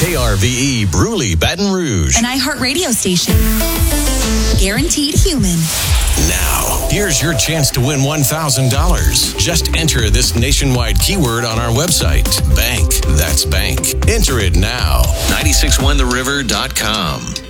KRVE Bruley, Baton Rouge. An iHeartRadio station. Guaranteed human. Now, here's your chance to win $1,000. Just enter this nationwide keyword on our website. Bank. That's bank. Enter it now. 961theriver.com.